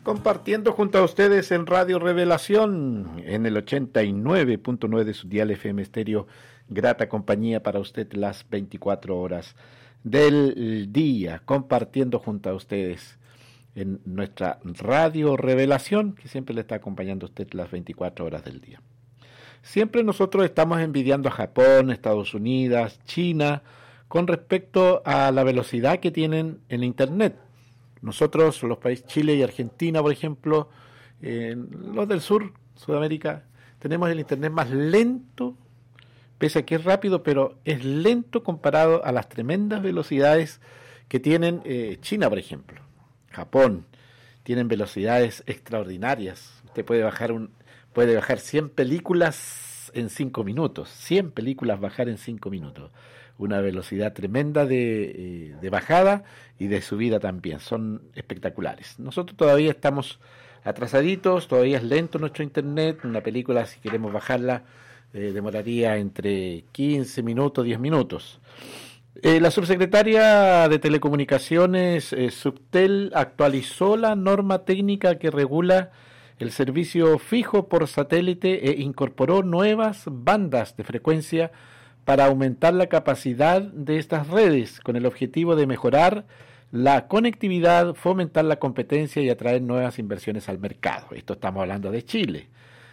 Compartiendo junto a ustedes en Radio Revelación, en el 89.9 de su dial FM estéreo, grata compañía para usted las 24 horas del día, compartiendo junto a ustedes en nuestra Radio Revelación, que siempre le está acompañando a usted las 24 horas del día. Siempre nosotros estamos envidiando a Japón, Estados Unidos, China, con respecto a la velocidad que tienen en Internet. Nosotros, los países Chile y Argentina, por ejemplo, los del sur, Sudamérica, tenemos el Internet más lento, pese a que es rápido, pero es lento comparado a las tremendas velocidades que tienen China, por ejemplo. Japón, tienen velocidades extraordinarias. Usted puede bajar 100 películas en 5 minutos, 100 películas bajar en 5 minutos. Una velocidad tremenda de bajada y de subida también, son espectaculares. Nosotros todavía estamos atrasaditos, todavía es lento nuestro internet, una película si queremos bajarla demoraría entre 15 minutos, 10 minutos. La subsecretaria de Telecomunicaciones, Subtel, actualizó la norma técnica que regula el servicio fijo por satélite e incorporó nuevas bandas de frecuencia para aumentar la capacidad de estas redes, con el objetivo de mejorar la conectividad, fomentar la competencia y atraer nuevas inversiones al mercado. Esto estamos hablando de Chile.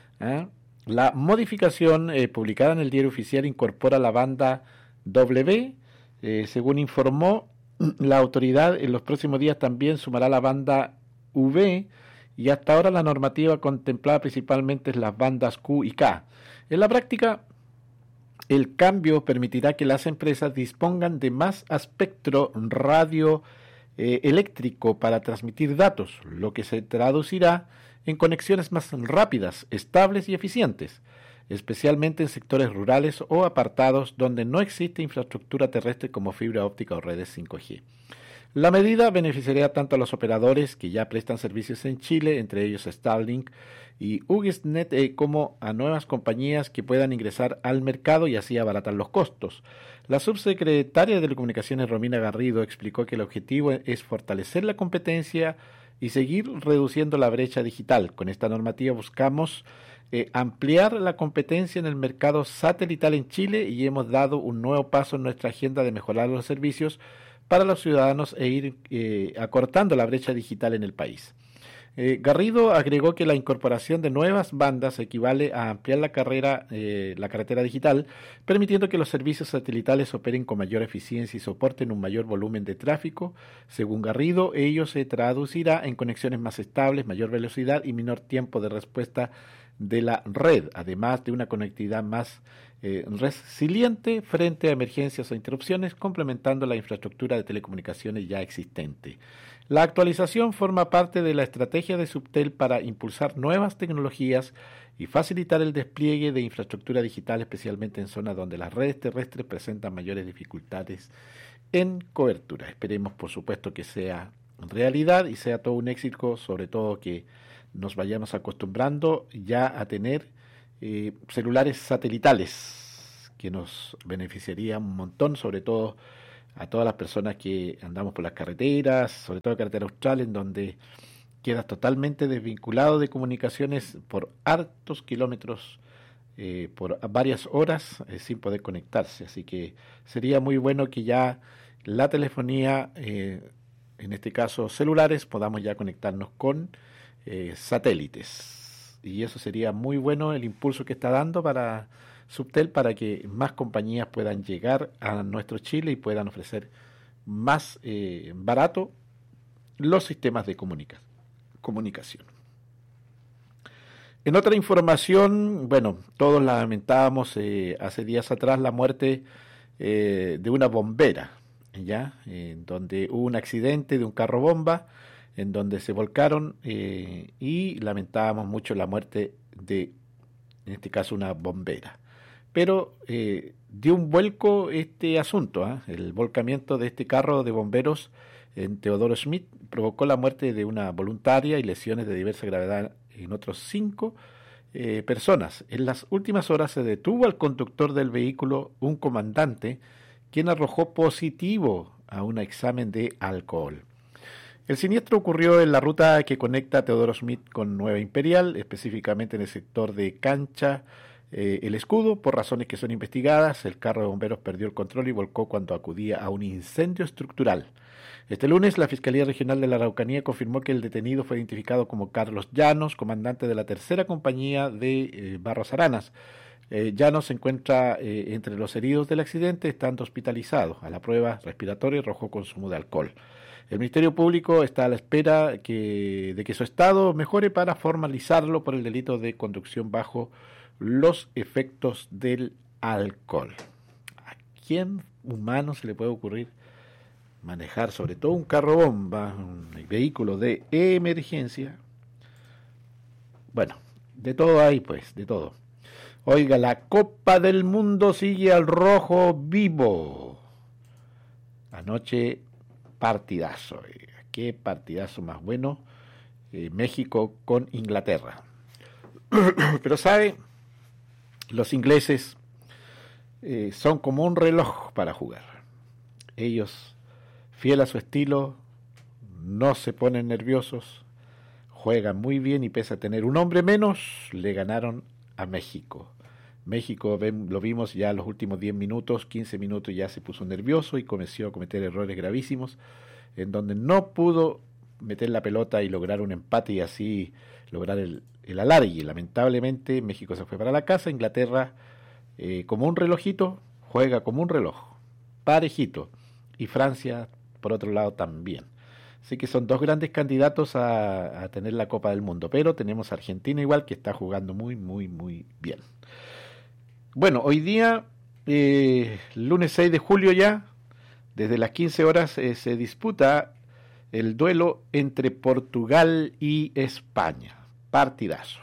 La modificación publicada en el Diario Oficial incorpora la banda W. Según informó la autoridad, en los próximos días también sumará la banda V, y hasta ahora la normativa contemplada principalmente es las bandas Q y K. En la práctica, el cambio permitirá que las empresas dispongan de más espectro radioeléctrico para transmitir datos, lo que se traducirá en conexiones más rápidas, estables y eficientes, especialmente en sectores rurales o apartados donde no existe infraestructura terrestre como fibra óptica o redes 5G. La medida beneficiaría tanto a los operadores que ya prestan servicios en Chile, entre ellos Starlink y Ugisnet, como a nuevas compañías que puedan ingresar al mercado y así abaratar los costos. La subsecretaria de Telecomunicaciones, Romina Garrido, explicó que el objetivo es fortalecer la competencia y seguir reduciendo la brecha digital. Con esta normativa buscamos ampliar la competencia en el mercado satelital en Chile y hemos dado un nuevo paso en nuestra agenda de mejorar los servicios para los ciudadanos e ir acortando la brecha digital en el país. Garrido agregó que la incorporación de nuevas bandas equivale a ampliar la carretera digital, permitiendo que los servicios satelitales operen con mayor eficiencia y soporten un mayor volumen de tráfico. Según Garrido, ello se traducirá en conexiones más estables, mayor velocidad y menor tiempo de respuesta de la red, además de una conectividad más resiliente frente a emergencias o interrupciones, complementando la infraestructura de telecomunicaciones ya existente. La actualización forma parte de la estrategia de Subtel para impulsar nuevas tecnologías y facilitar el despliegue de infraestructura digital, especialmente en zonas donde las redes terrestres presentan mayores dificultades en cobertura. Esperemos, por supuesto, que sea realidad y sea todo un éxito, sobre todo que nos vayamos acostumbrando ya a tener celulares satelitales, que nos beneficiaría un montón, sobre todo a todas las personas que andamos por las carreteras, sobre todo carretera austral, en donde quedas totalmente desvinculado de comunicaciones por hartos kilómetros, por varias horas, sin poder conectarse. Así que sería muy bueno que ya la telefonía, en este caso celulares, podamos ya conectarnos con satélites. Y eso sería muy bueno el impulso que está dando para Subtel, para que más compañías puedan llegar a nuestro Chile y puedan ofrecer más barato los sistemas de comunicación. En otra información, bueno, todos lamentábamos hace días atrás la muerte de una bombera, ¿ya? Donde hubo un accidente de un carro bomba, en donde se volcaron y lamentábamos mucho la muerte de, en este caso, una bombera. Pero dio un vuelco este asunto, el volcamiento de este carro de bomberos en Teodoro Schmidt provocó la muerte de una voluntaria y lesiones de diversa gravedad en otros 5 personas. En las últimas horas se detuvo al conductor del vehículo, un comandante, quien arrojó positivo a un examen de alcohol. El siniestro ocurrió en la ruta que conecta Teodoro Smith con Nueva Imperial, específicamente en el sector de Cancha El Escudo. Por razones que son investigadas, el carro de bomberos perdió el control y volcó cuando acudía a un incendio estructural. Este lunes, la Fiscalía Regional de la Araucanía confirmó que el detenido fue identificado como Carlos Llanos, comandante de la tercera compañía de Barros Aranas. Llanos se encuentra entre los heridos del accidente, estando hospitalizado. A la prueba respiratoria arrojó consumo de alcohol. El Ministerio Público está a la espera de que su estado mejore para formalizarlo por el delito de conducción bajo los efectos del alcohol. ¿A quién humano se le puede ocurrir manejar sobre todo un carro bomba, un vehículo de emergencia? Bueno, de todo hay pues, de todo. Oiga, la Copa del Mundo sigue al rojo vivo. Anoche partidazo, qué partidazo más bueno, México con Inglaterra. Pero sabe, los ingleses son como un reloj para jugar. Ellos, fiel a su estilo, no se ponen nerviosos, juegan muy bien y pese a tener un hombre menos, le ganaron a México. México lo vimos ya los últimos 10 minutos, 15 minutos ya se puso nervioso y comenzó a cometer errores gravísimos, en donde no pudo meter la pelota y lograr un empate y así lograr el alargue. Lamentablemente México se fue para la casa. Inglaterra, como un relojito, juega como un reloj, parejito, y Francia por otro lado también. Así que son dos grandes candidatos a tener la Copa del Mundo, pero tenemos a Argentina igual, que está jugando muy bien. Bueno, hoy día, lunes 6 de julio ya, desde las 15 horas se disputa el duelo entre Portugal y España. Partidazo.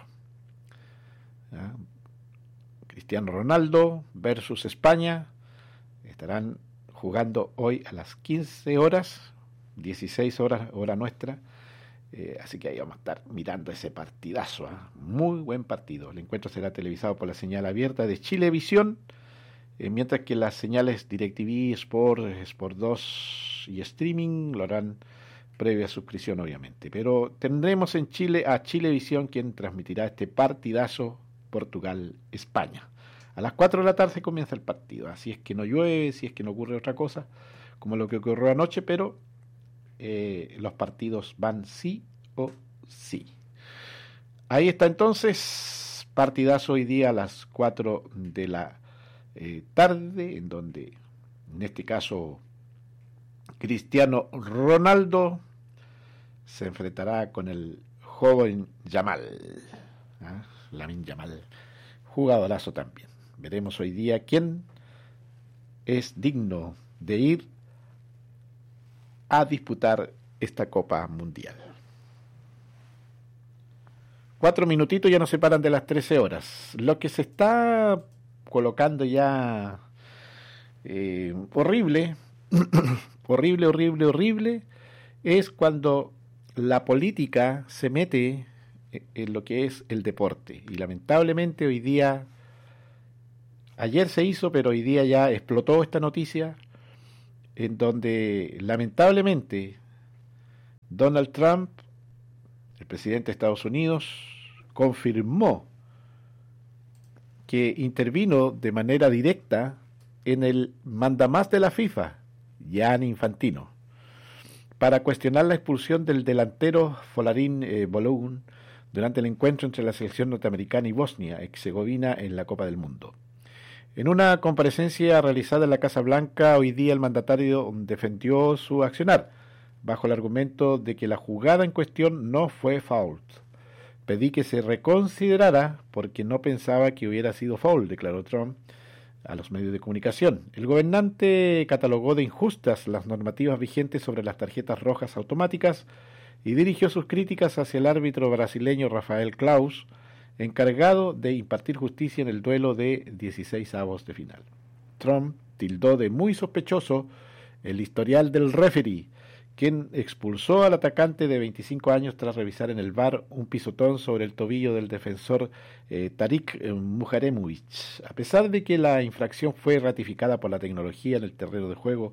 ¿Ya? Cristiano Ronaldo versus España. Estarán jugando hoy a las 15 horas, 16 horas, hora nuestra. Así que ahí vamos a estar mirando ese partidazo. Muy buen partido. El encuentro será televisado por la señal abierta de Chilevisión, mientras que las señales DirecTV, Sport 2 y streaming lo harán previa suscripción, obviamente. Pero tendremos en Chile a Chilevisión, quien transmitirá este partidazo Portugal-España. A las 4 de la tarde comienza el partido. Así es que no llueve, si es que no ocurre otra cosa, como lo que ocurrió anoche, pero los partidos van sí o sí. Ahí está entonces, partidazo hoy día a las 4 de la tarde, en donde, en este caso, Cristiano Ronaldo se enfrentará con el joven Yamal, Lamine Yamal, jugadorazo también. Veremos hoy día quién es digno de ir a disputar esta Copa Mundial. 4 minutitos ya nos separan de las 13 horas. Lo que se está colocando ya horrible, horrible, es cuando la política se mete en lo que es el deporte. Y lamentablemente hoy día, ayer se hizo, pero hoy día ya explotó esta noticia, en donde lamentablemente Donald Trump, el presidente de Estados Unidos, confirmó que intervino de manera directa en el mandamás de la FIFA, Gianni Infantino, para cuestionar la expulsión del delantero Folarin Balogun durante el encuentro entre la selección norteamericana y Bosnia-Herzegovina en la Copa del Mundo. En una comparecencia realizada en la Casa Blanca, hoy día el mandatario defendió su accionar, bajo el argumento de que la jugada en cuestión no fue foul. Pedí que se reconsiderara porque no pensaba que hubiera sido foul, declaró Trump a los medios de comunicación. El gobernante catalogó de injustas las normativas vigentes sobre las tarjetas rojas automáticas y dirigió sus críticas hacia el árbitro brasileño Rafael Claus, encargado de impartir justicia en el duelo de 16avos de final. Trump tildó de muy sospechoso el historial del referee, quien expulsó al atacante de 25 años tras revisar en el VAR un pisotón sobre el tobillo del defensor Tarik Muharemovic. A pesar de que la infracción fue ratificada por la tecnología en el terreno de juego,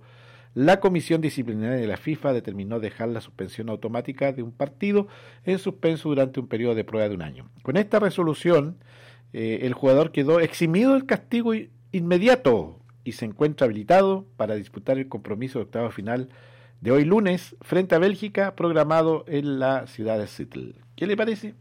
la Comisión Disciplinaria de la FIFA determinó dejar la suspensión automática de un partido en suspenso durante un periodo de prueba de un año. Con esta resolución, el jugador quedó eximido del castigo inmediato y se encuentra habilitado para disputar el compromiso de octavo final de hoy lunes frente a Bélgica, programado en la ciudad de Seattle. ¿Qué le parece?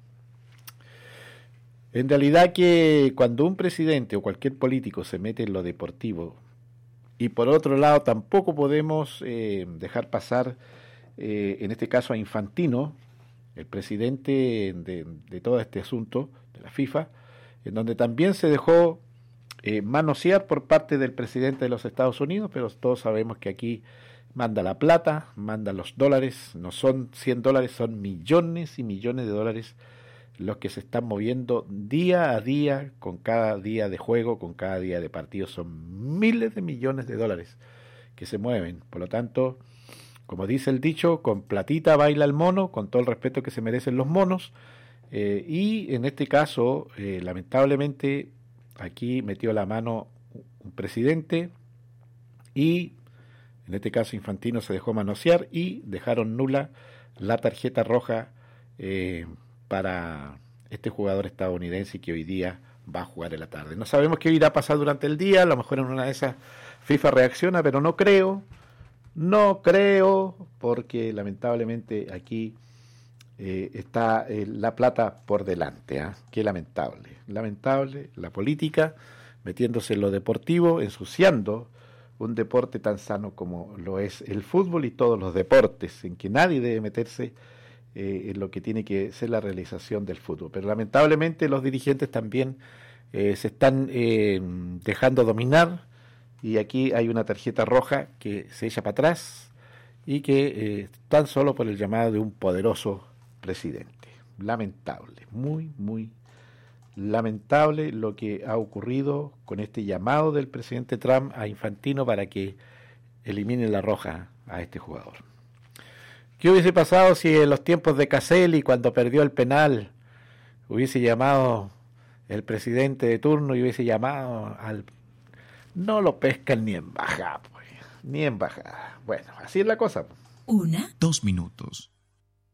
En realidad que cuando un presidente o cualquier político se mete en lo deportivo, y por otro lado tampoco podemos dejar pasar, en este caso a Infantino, el presidente de todo este asunto, de la FIFA, en donde también se dejó manosear por parte del presidente de los Estados Unidos, pero todos sabemos que aquí manda la plata, manda los dólares, no son $100, son millones y millones de dólares los que se están moviendo día a día, con cada día de juego, con cada día de partido, son miles de millones de dólares que se mueven. Por lo tanto, como dice el dicho, con platita baila el mono, con todo el respeto que se merecen los monos, y en este caso, lamentablemente, aquí metió la mano un presidente y en este caso Infantino se dejó manosear y dejaron nula la tarjeta roja para este jugador estadounidense que hoy día va a jugar en la tarde. No sabemos qué irá a pasar durante el día, a lo mejor en una de esas FIFA reacciona, pero no creo, porque lamentablemente aquí está la plata por delante. Qué lamentable la política metiéndose en lo deportivo, ensuciando un deporte tan sano como lo es el fútbol y todos los deportes, en que nadie debe meterse en lo que tiene que ser la realización del fútbol. Pero lamentablemente los dirigentes también se están dejando dominar, y aquí hay una tarjeta roja que se echa para atrás y que tan solo por el llamado de un poderoso presidente. Lamentable, muy, muy lamentable lo que ha ocurrido con este llamado del presidente Trump a Infantino para que elimine la roja a este jugador. ¿Qué hubiese pasado si en los tiempos de Caselli, cuando perdió el penal, hubiese llamado el presidente de turno y hubiese llamado al... No lo pescan ni en bajada, pues, ni en bajada. Bueno, así es la cosa. 1, 2 minutos.